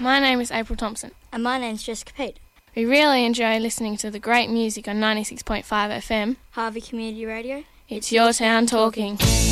My name is April Thompson. And my name's Jessica Pete. We really enjoy listening to the great music on 96.5 FM. Harvey Community Radio. It's your town talking.